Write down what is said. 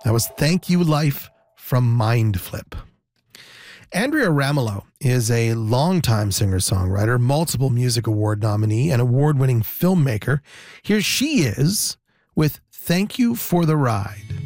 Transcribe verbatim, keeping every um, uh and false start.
That was Thank You Life from Mindflip. Andrea Ramelow is a longtime singer-songwriter, multiple music award nominee, and award-winning filmmaker. Here she is with Thank You for the Ride.